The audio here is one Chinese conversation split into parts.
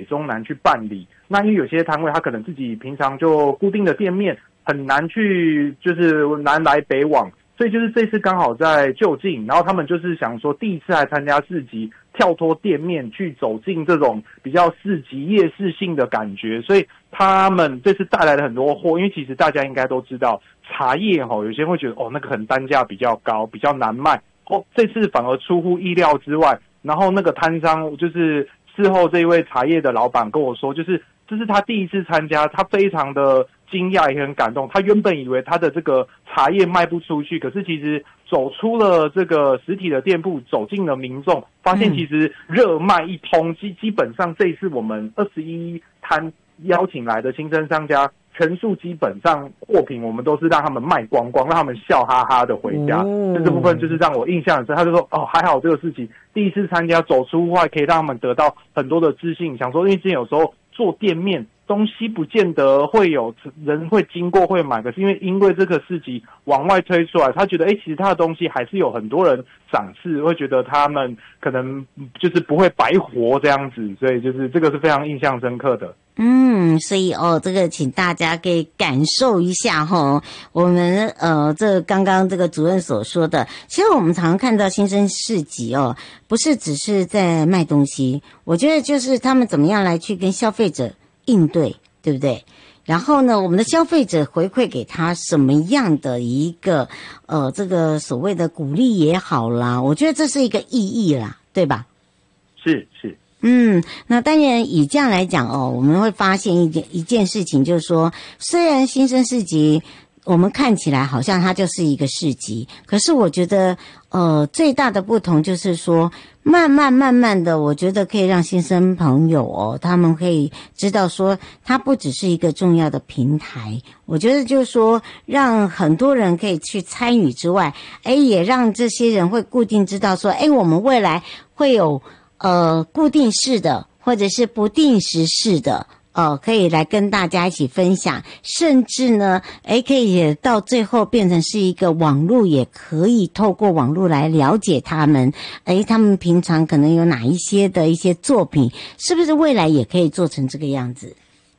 中南去办理。那因为有些摊位他可能自己平常就固定的店面，很难去就是南来北往，所以就是这次刚好在就近，然后他们就是想说第一次来参加市集，跳脱店面去走进这种比较市集夜市性的感觉，所以他们这次带来了很多货。因为其实大家应该都知道，茶叶有些人会觉得那个可能单价比较高，比较难卖。这次反而出乎意料之外，然后那个摊商就是事后这一位茶叶的老板跟我说，就是这是他第一次参加，他非常的惊讶也很感动。他原本以为他的这个茶叶卖不出去，可是其实走出了这个实体的店铺，走进了民众，发现其实热卖一通。基本上这一次我们21摊邀请来的新生商家，全数基本上货品我们都是让他们卖光光，让他们笑哈哈的回家。这部分就是让我印象很深。他就说还好这个事情第一次参加，走出户外可以让他们得到很多的自信。想说因为之前有时候做店面东西不见得会有人会经过会买，可是因为这个市集往外推出来，他觉得其实他的东西还是有很多人赏识，会觉得他们可能就是不会白活这样子，所以就是这个是非常印象深刻的。 所以这个请大家可以感受一下我们这刚刚这个主任所说的，其实我们常常看到新生市集不是只是在卖东西，我觉得就是他们怎么样来去跟消费者应对，对不对？然后呢，我们的消费者回馈给他什么样的一个这个所谓的鼓励也好啦，我觉得这是一个意义啦，对吧？ 是。 那当然以这样来讲我们会发现一件事情，就是说虽然新生市集我们看起来好像它就是一个市集，可是我觉得最大的不同就是说慢慢的，我觉得可以让新生朋友他们可以知道说它不只是一个重要的平台，我觉得就是说让很多人可以去参与之外，也让这些人会固定知道说我们未来会有固定式的或者是不定时式的可以来跟大家一起分享，甚至呢可以也到最后变成是一个网络，也可以透过网络来了解他们他们平常可能有哪一些的一些作品，是不是未来也可以做成这个样子？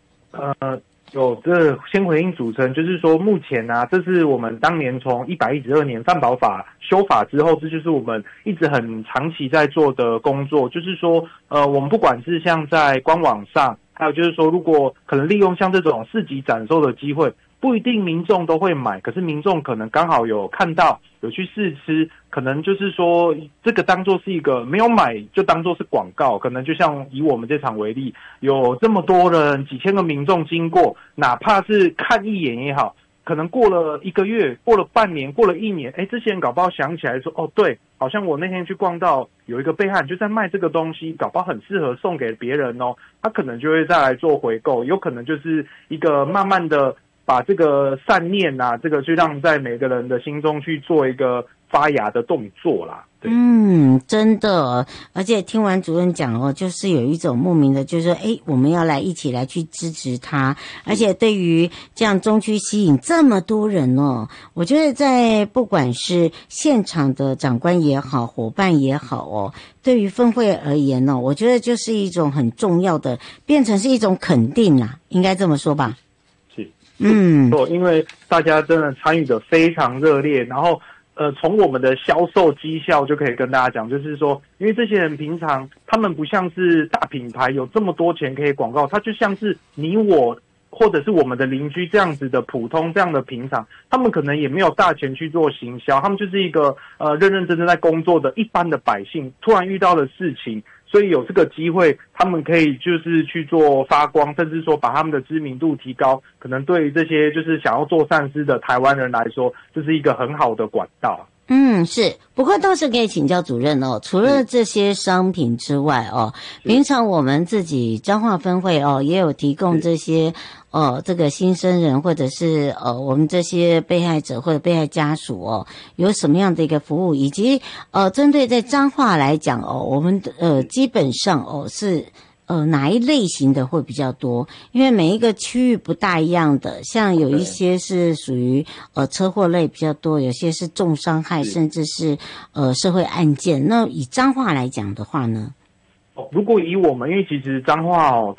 这先回应主持人，就是说目前这是我们当年从112年犯保法修法之后，这就是我们一直很长期在做的工作。就是说我们不管是像在官网上，还有就是说如果可能利用像这种市集展售的机会，不一定民众都会买，可是民众可能刚好有看到有去试吃，可能就是说这个当作是一个没有买就当作是广告，可能就像以我们这场为例，有这么多人几千个民众经过，哪怕是看一眼也好，可能过了1个月，过了半年，过了1年，这些人搞不好想起来说对，好像我那天去逛到有一个被害人就在卖这个东西，搞不好很适合送给别人他可能就会再来做回购，有可能就是一个慢慢的把这个善念这个去让在每个人的心中去做一个发芽的动作啦。对， 真的，而且听完主任讲就是有一种莫名的，就是说我们要来一起来去支持他，而且对于这样中区吸引这么多人我觉得在不管是现场的长官也好，伙伴也好对于分会而言我觉得就是一种很重要的，变成是一种肯定啦，应该这么说吧。 因为大家真的参与的非常热烈，然后从我们的销售绩效就可以跟大家讲，就是说因为这些人平常他们不像是大品牌有这么多钱可以广告，他就像是你我或者是我们的邻居这样子的普通这样的平常，他们可能也没有大钱去做行销，他们就是一个认认真真在工作的一般的百姓，突然遇到的事情，所以有这个机会他们可以就是去做发光，甚至说把他们的知名度提高，可能对于这些就是想要做善事的台湾人来说，这是一个很好的管道。 是，不过倒是可以请教主任除了这些商品之外平常我们自己彰化分会也有提供这些这个新生人或者是我们这些被害者或者被害家属有什么样的一个服务，以及针对在彰化来讲我们基本上是哪一类型的会比较多？因为每一个区域不大一样的，像有一些是属于车祸类比较多，有些是重伤害，甚至是社会案件。那以彰化来讲的话呢？ 如果以我们，因为其实彰化